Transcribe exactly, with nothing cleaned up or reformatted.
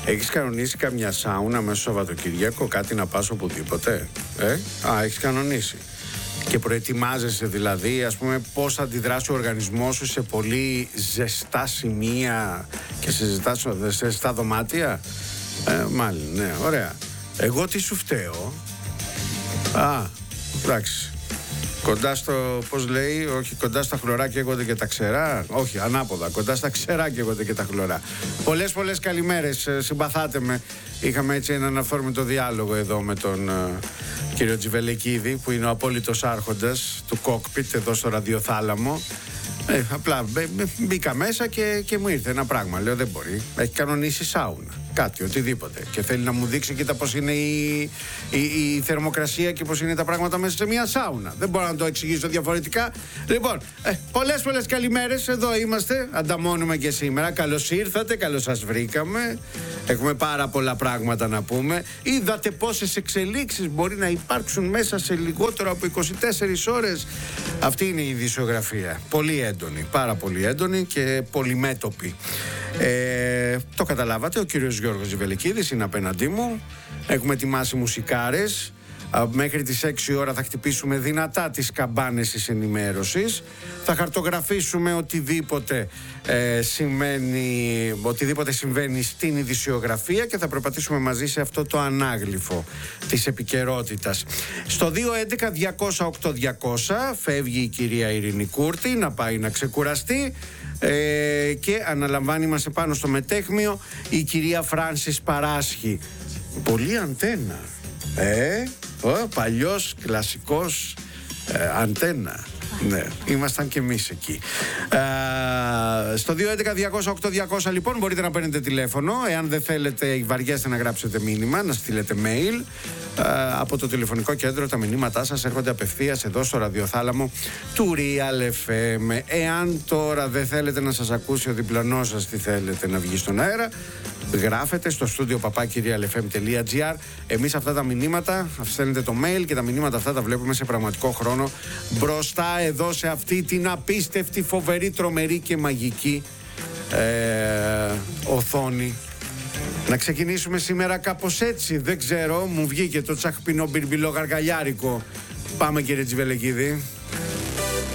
Έχεις κανονίσει καμιά σάουνα μέσα στο Σαββατοκύριακο, κάτι να πας οπουδήποτε? Ε? Α, έχεις κανονίσει. Και προετοιμάζεσαι δηλαδή, ας πούμε, πώς θα αντιδράσει ο οργανισμός σου σε πολύ ζεστά σημεία και σε ζεστά, σε ζεστά δωμάτια? Ε, μάλλον, ναι, ωραία. Εγώ τι σου φταίω? Α, εντάξει. Κοντά στο, πώς λέει, όχι, κοντά στα χλωρά καίγονται και τα ξερά. Όχι, ανάποδα, κοντά στα ξερά καίγονται και τα χλωρά. Πολλές πολλές καλημέρες, συμπαθάτε με. Είχαμε έτσι έναν αφόρμητο διάλογο εδώ με τον uh, κύριο Τζιβελεκίδη, που είναι ο απόλυτος άρχοντας του κόκπιτ εδώ στο ραδιοθάλαμο. Ε, απλά μπήκα μέσα και, και μου ήρθε ένα πράγμα. Λέω, δεν μπορεί. Έχει κανονίσει σάουνα. Κάτι, οτιδήποτε. Και θέλει να μου δείξει, κοίτα πώς είναι η, η, η θερμοκρασία και πώς είναι τα πράγματα μέσα σε μια σάουνα. Δεν μπορώ να το εξηγήσω διαφορετικά. Λοιπόν, ε, πολλές πολλές καλημέρες. Εδώ είμαστε. Ανταμώνουμε και σήμερα. Καλώς ήρθατε, καλώς σας βρήκαμε. Έχουμε πάρα πολλά πράγματα να πούμε. Είδατε πόσες εξελίξεις μπορεί να υπάρξουν μέσα σε λιγότερο από είκοσι τέσσερις ώρες. Αυτή είναι η ειδησιογραφία. Πολύ έντονη, πάρα πολύ έντονη και πολυμέτωπη. Ε, το καταλάβατε, ο κύριος Γιώργος Τζιβελεκίδης είναι απέναντί μου. Έχουμε ετοιμάσει μουσικάρες. Μέχρι τις έξι ώρα θα χτυπήσουμε δυνατά τις καμπάνες της ενημέρωσης. Θα χαρτογραφήσουμε οτιδήποτε, ε, σημαίνει, οτιδήποτε συμβαίνει στην ειδησιογραφία και θα περπατήσουμε μαζί σε αυτό το ανάγλυφο της επικαιρότητας. Στο δύο έντεκα διακόσια οκτώ διακόσια φεύγει η κυρία Ειρήνη Κούρτη να πάει να ξεκουραστεί. Ε, και αναλαμβάνει μας επάνω στο μετέχμιο η κυρία Φράνσις Παράσχη. Πολύ αντένα. Ε, ο, παλιός κλασικός ε, αντένα. Ναι, ήμασταν και εμείς εκεί. Ε, στο δύο έντεκα διακόσια οκτώ διακόσια λοιπόν μπορείτε να παίρνετε τηλέφωνο. Εάν δεν θέλετε, βαριέστε να γράψετε μήνυμα, να στείλετε mail. Ε, από το τηλεφωνικό κέντρο τα μηνύματά σας έρχονται απευθείας εδώ στο ραδιοθάλαμο του Real εφ εμ. Εάν τώρα δεν θέλετε να σας ακούσει ο διπλανός σας τι θέλετε να βγει στον αέρα, γράφετε στο στούντιο παπάκι real f m τελεία g r. Εμείς αυτά τα μηνύματα, στέλνετε το mail και τα μηνύματα αυτά τα βλέπουμε σε πραγματικό χρόνο μπροστά εδώ σε αυτή την απίστευτη, φοβερή, τρομερή και μαγική ε, οθόνη. Να ξεκινήσουμε σήμερα κάπως έτσι, δεν ξέρω, μου βγήκε το τσαχπινό μπιρμπιλό γαργαλιάρικο. Πάμε κύριε Τζιβελεκίδη.